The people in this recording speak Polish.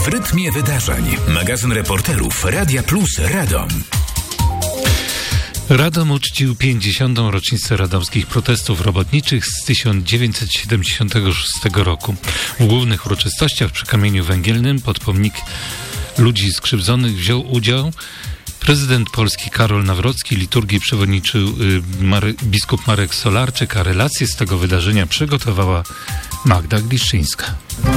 w rytmie wydarzeń. Magazyn reporterów Radia Plus Radom. Radom uczcił 50. rocznicę radomskich protestów robotniczych z 1976 roku. W głównych uroczystościach przy Kamieniu Węgielnym pod pomnik ludzi skrzywdzonych wziął udział prezydent Polski Karol Nawrocki. Liturgii przewodniczył biskup Marek Solarczyk, a relacje z tego wydarzenia przygotowała Magda Gliszczyńska.